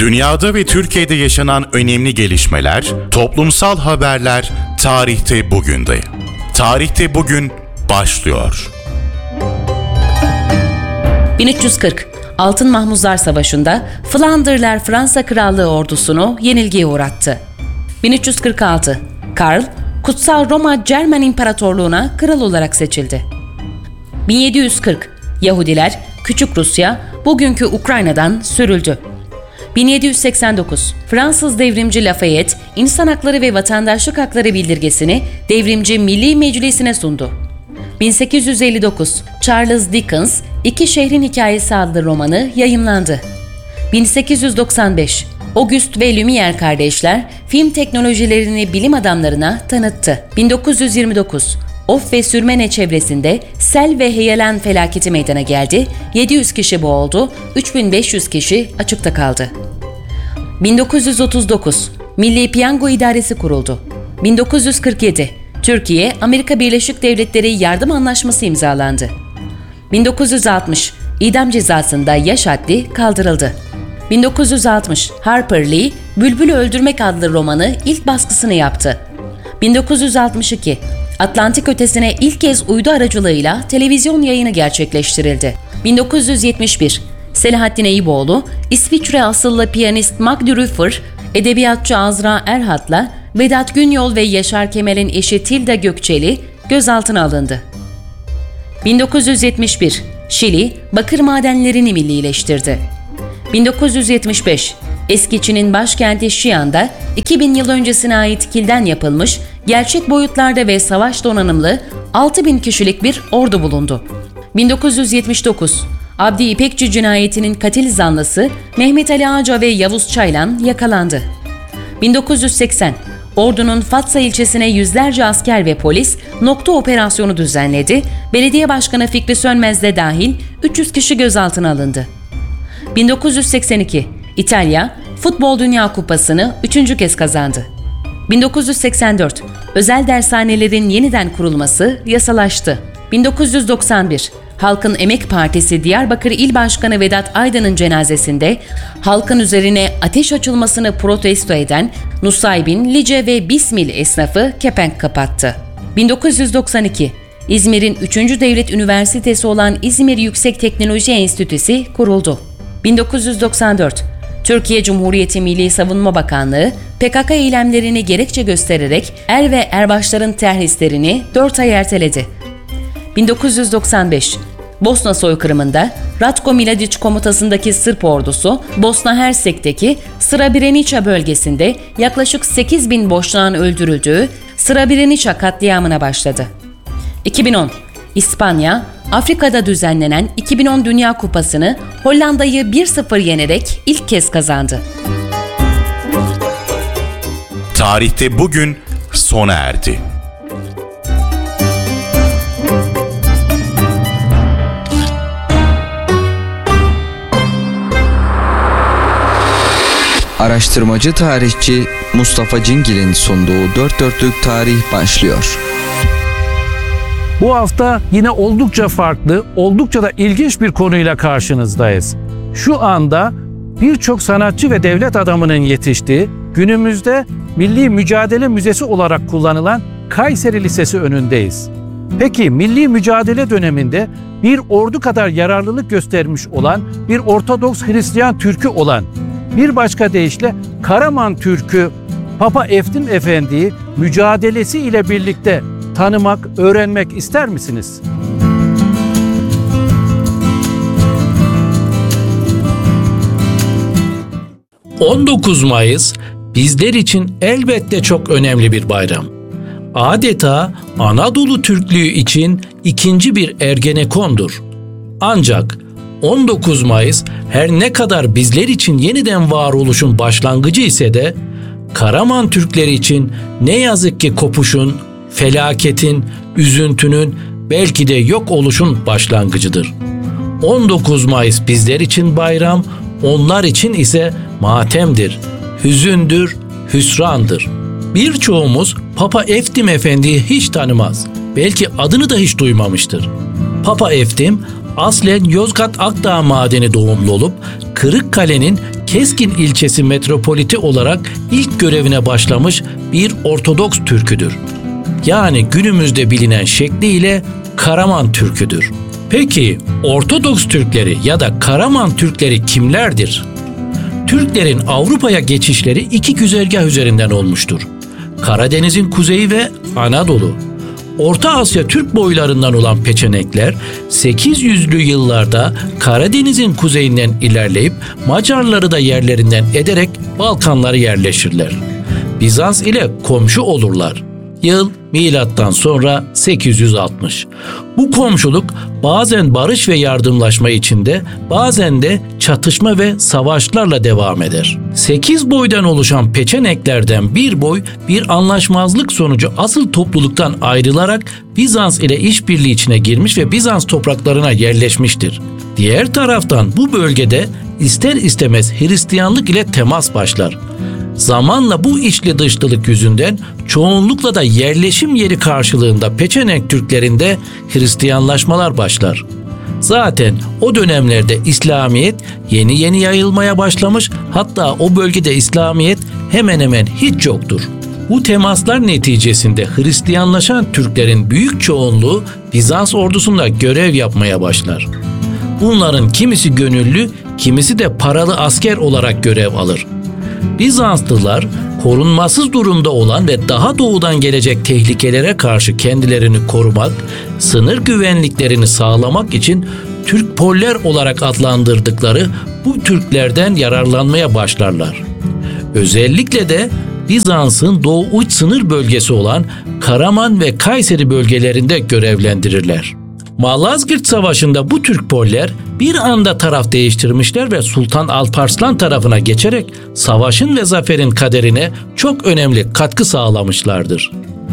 Dünyada ve Türkiye'de yaşanan önemli gelişmeler, toplumsal haberler tarihte bugünde. Tarihte bugün başlıyor. 1340 Altın Mahmuzlar Savaşı'nda Flandırlar Fransa Krallığı ordusunu yenilgiye uğrattı. 1346 Karl, Kutsal Roma Cermen İmparatorluğu'na kral olarak seçildi. 1740 Yahudiler Küçük Rusya, bugünkü Ukrayna'dan sürüldü. 1789 Fransız devrimci Lafayette, İnsan Hakları ve Vatandaşlık Hakları bildirgesini Devrimci Milli Meclisi'ne sundu. 1859 Charles Dickens, İki Şehrin Hikayesi adlı romanı yayımlandı. 1895 Auguste ve Lumière kardeşler film teknolojilerini bilim adamlarına tanıttı. 1929 Of ve Sürmene çevresinde sel ve heyelan felaketi meydana geldi. 700 kişi boğuldu, 3500 kişi açıkta kaldı. 1939 Milli Piyango İdaresi kuruldu. 1947 Türkiye, Amerika Birleşik Devletleri Yardım Anlaşması imzalandı. 1960 İdam cezasında yaş haddi kaldırıldı. 1960 Harper Lee, Bülbül'ü Öldürmek adlı romanı ilk baskısını yaptı. 1962 Atlantik ötesine ilk kez uydu aracılığıyla televizyon yayını gerçekleştirildi. 1971 Selahattin Eyüboğlu, İsviçre asıllı piyanist Magdi Rüffer, edebiyatçı Azra Erhat'la Vedat Günyol ve Yaşar Kemal'in eşi Tilda Gökçeli gözaltına alındı. 1971 Şili, bakır madenlerini millileştirdi. 1975 Eski Çin'in başkenti Xi'an'da 2000 yıl öncesine ait kilden yapılmış, gerçek boyutlarda ve savaş donanımlı 6000 kişilik bir ordu bulundu. 1979 Abdi İpekçi cinayetinin katil zanlısı Mehmet Ali Ağca ve Yavuz Çaylan yakalandı. 1980 Ordu'nun Fatsa ilçesine yüzlerce asker ve polis nokta operasyonu düzenledi. Belediye Başkanı Fikri Sönmez de dahil 300 kişi gözaltına alındı. 1982 İtalya, Futbol Dünya Kupası'nı 3. kez kazandı. 1984 Özel dershanelerin yeniden kurulması yasalaştı. 1991 Halkın Emek Partisi Diyarbakır İl Başkanı Vedat Aydın'ın cenazesinde halkın üzerine ateş açılmasını protesto eden Nusaybin, Lice ve Bismil esnafı kepenk kapattı. 1992 İzmir'in 3. Devlet Üniversitesi olan İzmir Yüksek Teknoloji Enstitüsü kuruldu. 1994 Türkiye Cumhuriyeti Milli Savunma Bakanlığı, PKK eylemlerini gerekçe göstererek er ve erbaşların terhislerini 4 ay erteledi. 1995 Bosna soykırımında Ratko Mladic komutasındaki Sırp ordusu, Bosna Hersek'teki Srebrenica bölgesinde yaklaşık 8.000 Boşnak'ın öldürüldüğü Srebrenica katliamına başladı. 2010 İspanya, Afrika'da düzenlenen 2010 Dünya Kupası'nı Hollanda'yı 1-0 yenerek ilk kez kazandı. Tarihte bugün sona erdi. Araştırmacı tarihçi Mustafa Cingil'in sunduğu Dört Dörtlük Tarih başlıyor. Bu hafta yine oldukça farklı, oldukça da ilginç bir konuyla karşınızdayız. Şu anda birçok sanatçı ve devlet adamının yetiştiği, günümüzde Milli Mücadele Müzesi olarak kullanılan Kayseri Lisesi önündeyiz. Peki milli mücadele döneminde bir ordu kadar yararlılık göstermiş olan bir Ortodoks Hristiyan Türk'ü olan, bir başka deyişle Karaman Türk'ü Papa Eftim Efendi'yi mücadelesi ile birlikte tanımak, öğrenmek ister misiniz? ...19 Mayıs bizler için elbette çok önemli bir bayram. Adeta Anadolu Türklüğü için ikinci bir Ergenekon'dur. Ancak 19 Mayıs her ne kadar bizler için yeniden varoluşun başlangıcı ise de Karaman Türkleri için ne yazık ki kopuşun, felaketin, üzüntünün, belki de yok oluşun başlangıcıdır. 19 Mayıs bizler için bayram, onlar için ise matemdir, hüzündür, hüsrandır. Birçoğumuz Papa Eftim Efendi'yi hiç tanımaz, belki adını da hiç duymamıştır. Papa Eftim, aslen Yozgat Akdağ Madeni doğumlu olup Kırıkkale'nin Keskin ilçesi metropoliti olarak ilk görevine başlamış bir Ortodoks Türküdür. Yani günümüzde bilinen şekliyle Karaman Türküdür. Peki Ortodoks Türkleri ya da Karaman Türkleri kimlerdir? Türklerin Avrupa'ya geçişleri iki güzergah üzerinden olmuştur. Karadeniz'in kuzeyi ve Anadolu. Orta Asya Türk boylarından olan Peçenekler 800'lü yıllarda Karadeniz'in kuzeyinden ilerleyip Macarları da yerlerinden ederek Balkanlara yerleşirler. Bizans ile komşu olurlar. Yıl milattan sonra 860. Bu komşuluk bazen barış ve yardımlaşma içinde, bazen de çatışma ve savaşlarla devam eder. 8 boydan oluşan Peçeneklerden bir boy bir anlaşmazlık sonucu asıl topluluktan ayrılarak Bizans ile işbirliği içine girmiş ve Bizans topraklarına yerleşmiştir. Diğer taraftan bu bölgede ister istemez Hristiyanlık ile temas başlar. Zamanla bu içli dışlılık yüzünden çoğunlukla da yerleşim yeri karşılığında Peçenek Türklerinde Hristiyanlaşmalar başlar. Zaten o dönemlerde İslamiyet yeni yeni yayılmaya başlamış, hatta o bölgede İslamiyet hemen hemen hiç yoktur. Bu temaslar neticesinde Hristiyanlaşan Türklerin büyük çoğunluğu Bizans ordusunda görev yapmaya başlar. Bunların kimisi gönüllü, kimisi de paralı asker olarak görev alır. Bizanslılar korunmasız durumda olan ve daha doğudan gelecek tehlikelere karşı kendilerini korumak, sınır güvenliklerini sağlamak için Türk Poller olarak adlandırdıkları bu Türklerden yararlanmaya başlarlar. Özellikle de Bizans'ın doğu uç sınır bölgesi olan Karaman ve Kayseri bölgelerinde görevlendirirler. Malazgirt Savaşı'nda bu Türk Poller bir anda taraf değiştirmişler ve Sultan Alparslan tarafına geçerek savaşın ve zaferin kaderine çok önemli katkı sağlamışlardır.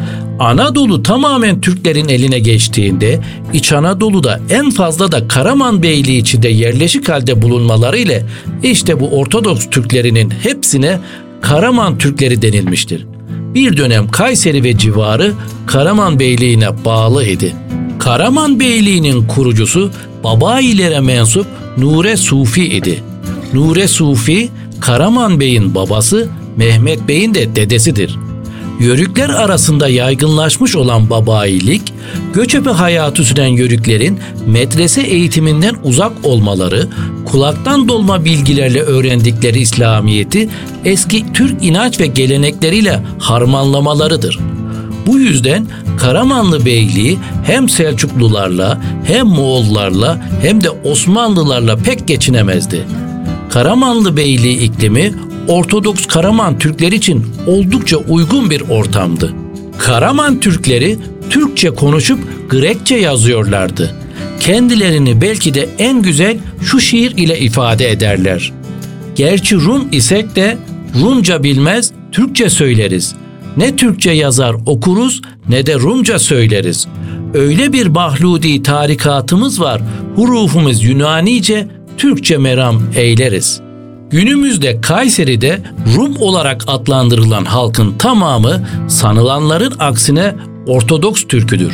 Anadolu tamamen Türklerin eline geçtiğinde İç Anadolu'da en fazla da Karaman Beyliği içinde yerleşik halde bulunmaları ile işte bu Ortodoks Türklerinin hepsine Karaman Türkleri denilmiştir. Bir dönem Kayseri ve civarı Karaman Beyliği'ne bağlı idi. Karaman Beyliği'nin kurucusu Babailere mensup Nure Sufi idi. Nure Sufi, Karaman Bey'in babası, Mehmet Bey'in de dedesidir. Yörükler arasında yaygınlaşmış olan babailik, göçebe hayatı süren yörüklerin medrese eğitiminden uzak olmaları, kulaktan dolma bilgilerle öğrendikleri İslamiyet'i eski Türk inanç ve gelenekleriyle harmanlamalarıdır. Bu yüzden Karamanlı Beyliği hem Selçuklularla, hem Moğollarla, hem de Osmanlılarla pek geçinemezdi. Karamanlı Beyliği iklimi Ortodoks Karaman Türkleri için oldukça uygun bir ortamdı. Karaman Türkleri Türkçe konuşup Grekçe yazıyorlardı. Kendilerini belki de en güzel şu şiir ile ifade ederler. Gerçi Rum isek de Rumca bilmez, Türkçe söyleriz. Ne Türkçe yazar okuruz ne de Rumca söyleriz. Öyle bir Bahludi tarikatımız var, hurufumuz Yunanice, Türkçe meram eyleriz. Günümüzde Kayseri'de Rum olarak adlandırılan halkın tamamı sanılanların aksine Ortodoks Türküdür.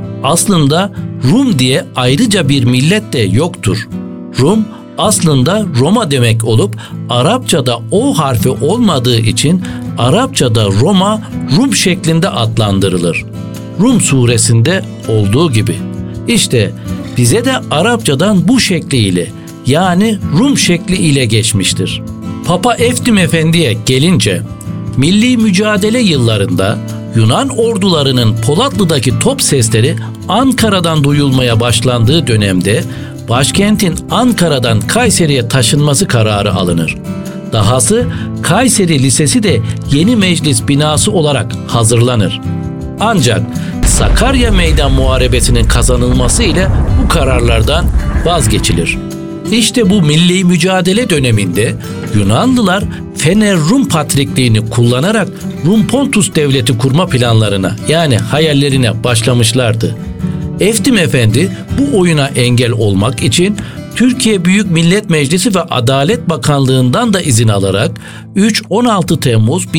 Aslında Rum diye ayrıca bir millet de yoktur. Rum aslında Roma demek olup Arapçada O harfi olmadığı için Arapçada Roma, Rum şeklinde adlandırılır. Rum suresinde olduğu gibi. İşte bize de Arapçadan bu şekliyle, yani Rum şekli ile geçmiştir. Papa Eftim Efendi'ye gelince, milli mücadele yıllarında Yunan ordularının Polatlı'daki top sesleri Ankara'dan duyulmaya başlandığı dönemde başkentin Ankara'dan Kayseri'ye taşınması kararı alınır. Dahası Kayseri Lisesi de yeni meclis binası olarak hazırlanır. Ancak Sakarya Meydan Muharebesi'nin kazanılması ile bu kararlardan vazgeçilir. İşte bu milli mücadele döneminde Yunanlılar Fener Rum Patrikliğini kullanarak Rum Pontus Devleti kurma planlarına, yani hayallerine başlamışlardı. Eftim Efendi bu oyuna engel olmak için Türkiye Büyük Millet Meclisi ve Adalet Bakanlığı'ndan da izin alarak 3-16 Temmuz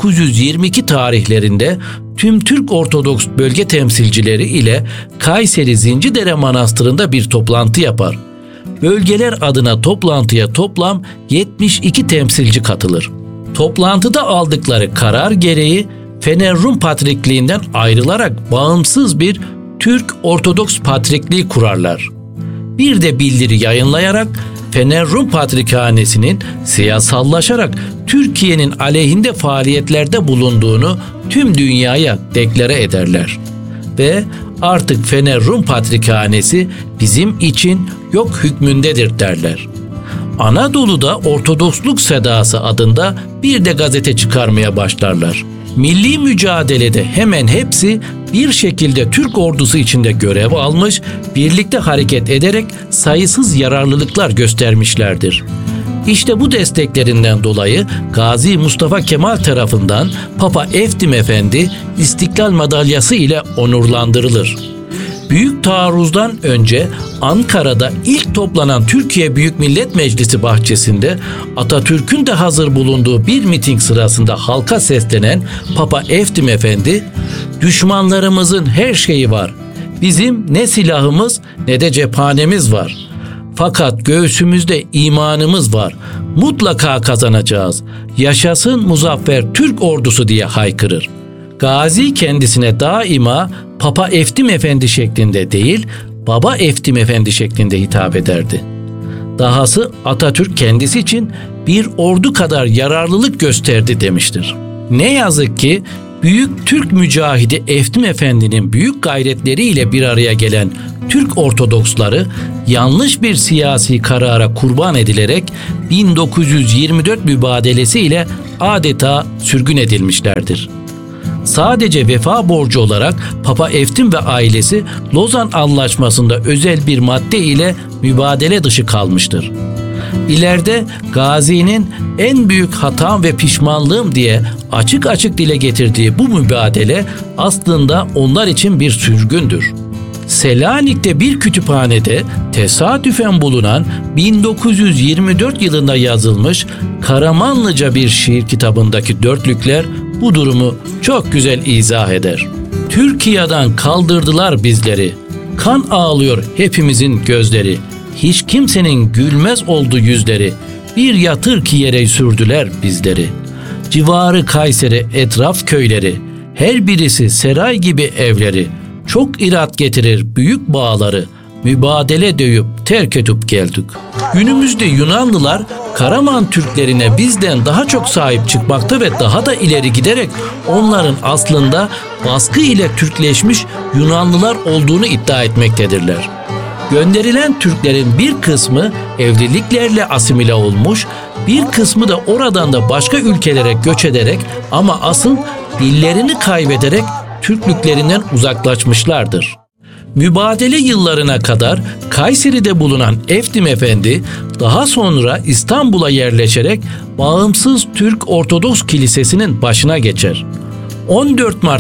1922 tarihlerinde tüm Türk Ortodoks bölge temsilcileri ile Kayseri Zincidere Manastırı'nda bir toplantı yapar. Bölgeler adına toplantıya toplam 72 temsilci katılır. Toplantıda aldıkları karar gereği Fener Rum Patrikliğinden ayrılarak bağımsız bir Türk Ortodoks Patrikliği kurarlar. Bir de bildiri yayınlayarak Fener Rum Patrikhanesi'nin siyasallaşarak Türkiye'nin aleyhinde faaliyetlerde bulunduğunu tüm dünyaya deklare ederler. Ve artık Fener Rum Patrikhanesi bizim için yok hükmündedir derler. Anadolu'da Ortodoksluk Sedası adında bir de gazete çıkarmaya başlarlar. Milli mücadelede hemen hepsi bir şekilde Türk ordusu içinde görev almış, birlikte hareket ederek sayısız yararlılıklar göstermişlerdir. İşte bu desteklerinden dolayı Gazi Mustafa Kemal tarafından Papa Eftim Efendi İstiklal Madalyası ile onurlandırılır. Büyük taarruzdan önce Ankara'da ilk toplanan Türkiye Büyük Millet Meclisi bahçesinde Atatürk'ün de hazır bulunduğu bir miting sırasında halka seslenen Papa Eftim Efendi, "Düşmanlarımızın her şeyi var. Bizim ne silahımız ne de cephanemiz var. Fakat göğsümüzde imanımız var. Mutlaka kazanacağız. Yaşasın muzaffer Türk ordusu" diye haykırır. Gazi kendisine daima Papa Eftim Efendi şeklinde değil, Baba Eftim Efendi şeklinde hitap ederdi. Dahası Atatürk kendisi için bir ordu kadar yararlılık gösterdi demiştir. Ne yazık ki büyük Türk mücahidi Eftim Efendi'nin büyük gayretleriyle bir araya gelen Türk Ortodoksları yanlış bir siyasi karara kurban edilerek 1924 mübadelesi ile adeta sürgün edilmişlerdir. Sadece vefa borcu olarak Papa Eftim ve ailesi Lozan Anlaşması'nda özel bir madde ile mübadele dışı kalmıştır. İleride Gazi'nin en büyük hatam ve pişmanlığım diye açık açık dile getirdiği bu mübadele aslında onlar için bir sürgündür. Selanik'te bir kütüphanede tesadüfen bulunan 1924 yılında yazılmış Karamanlıca bir şiir kitabındaki dörtlükler bu durumu çok güzel izah eder. Türkiye'den kaldırdılar bizleri, kan ağlıyor hepimizin gözleri, hiç kimsenin gülmez oldu yüzleri, bir yatır ki yere sürdüler bizleri. Civarı Kayseri etraf köyleri, her birisi seray gibi evleri, çok irat getirir büyük bağları, mübadele dövüp terk edip geldik. Günümüzde Yunanlılar Karaman Türklerine bizden daha çok sahip çıkmakta ve daha da ileri giderek onların aslında baskı ile Türkleşmiş Yunanlılar olduğunu iddia etmektedirler. Gönderilen Türklerin bir kısmı evliliklerle asimile olmuş, bir kısmı da oradan da başka ülkelere göç ederek ama asıl dillerini kaybederek Türklüklerinden uzaklaşmışlardır. Mübadele yıllarına kadar Kayseri'de bulunan Eftim Efendi daha sonra İstanbul'a yerleşerek Bağımsız Türk Ortodoks Kilisesi'nin başına geçer. 14 Mart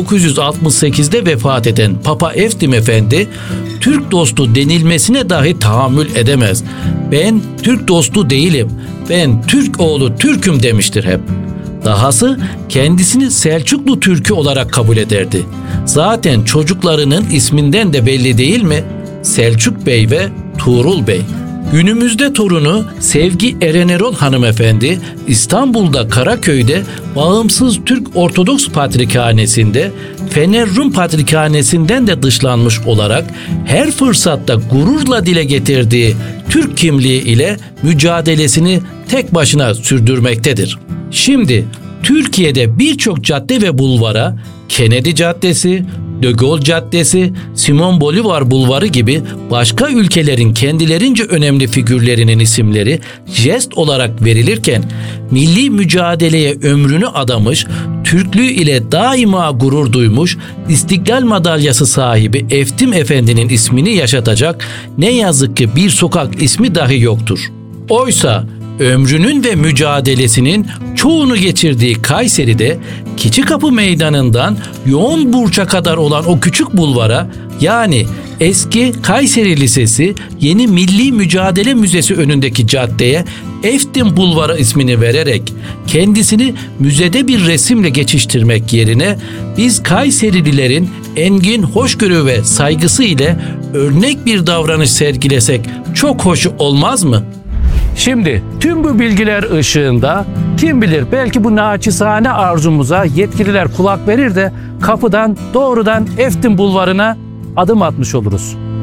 1968'de vefat eden Papa Eftim Efendi, Türk dostu denilmesine dahi tahammül edemez. "Ben Türk dostu değilim, ben Türk oğlu Türk'üm" demiştir hep. Dahası kendisini Selçuklu Türk'ü olarak kabul ederdi. Zaten çocuklarının isminden de belli değil mi? Selçuk Bey ve Tuğrul Bey. Günümüzde torunu Sevgi Erenerol hanımefendi İstanbul'da Karaköy'de Bağımsız Türk Ortodoks Patrikhanesi'nde Fener Rum Patrikhanesi'nden de dışlanmış olarak her fırsatta gururla dile getirdiği Türk kimliği ile mücadelesini tek başına sürdürmektedir. Şimdi Türkiye'de birçok cadde ve bulvara Kennedy Caddesi, De Gaulle Caddesi, Simon Bolivar Bulvarı gibi başka ülkelerin kendilerince önemli figürlerinin isimleri jest olarak verilirken milli mücadeleye ömrünü adamış, Türklüğü ile daima gurur duymuş, İstiklal Madalyası sahibi Eftim Efendi'nin ismini yaşatacak ne yazık ki bir sokak ismi dahi yoktur. Oysa ömrünün ve mücadelesinin çoğunu geçirdiği Kayseri'de Keçikapı Meydanı'ndan Yoğunburç'a kadar olan o küçük bulvara, yani eski Kayseri Lisesi yeni Milli Mücadele Müzesi önündeki caddeye Eftim Bulvarı ismini vererek kendisini müzede bir resimle geçiştirmek yerine biz Kayserililerin engin hoşgörü ve saygısı ile örnek bir davranış sergilesek çok hoş olmaz mı? Şimdi tüm bu bilgiler ışığında kim bilir belki bu naçizane arzumuza yetkililer kulak verir de kapıdan doğrudan Eftin Bulvarı'na adım atmış oluruz.